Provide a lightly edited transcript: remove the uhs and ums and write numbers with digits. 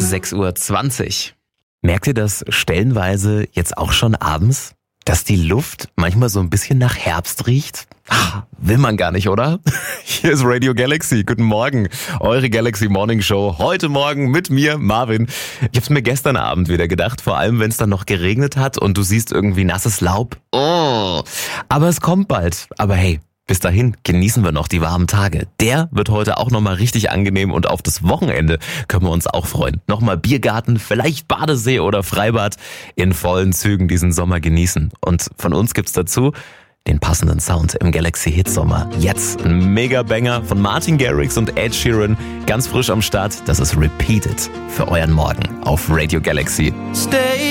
6:20 Uhr. Merkt ihr das stellenweise jetzt auch schon abends? Dass die Luft manchmal so ein bisschen nach Herbst riecht? Will man gar nicht, oder? Hier ist Radio Galaxy. Guten Morgen. Eure Galaxy Morning Show. Heute Morgen mit mir, Marvin. Ich hab's mir gestern Abend wieder gedacht, vor allem wenn es dann noch geregnet hat und du siehst irgendwie nasses Laub. Oh. Aber es kommt bald. Aber hey, bis dahin genießen wir noch die warmen Tage. Der wird heute auch nochmal richtig angenehm und auf das Wochenende können wir uns auch freuen. Nochmal Biergarten, vielleicht Badesee oder Freibad in vollen Zügen diesen Sommer genießen. Und von uns gibt's dazu den passenden Sound im Galaxy Hit Sommer. Jetzt ein Mega-Banger von Martin Garrix und Ed Sheeran. Ganz frisch am Start. Das ist Repeated für euren Morgen auf Radio Galaxy. Stay